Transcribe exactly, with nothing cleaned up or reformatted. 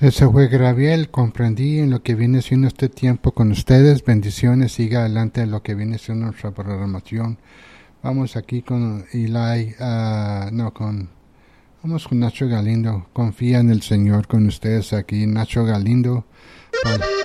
Eso fue Graviel, comprendí en lo que viene siendo este tiempo con ustedes. Bendiciones, siga adelante en lo que viene siendo nuestra programación. Vamos aquí con Eli, uh, no, con, vamos con Nacho Galindo. Confía en el Señor con ustedes aquí, Nacho Galindo. Para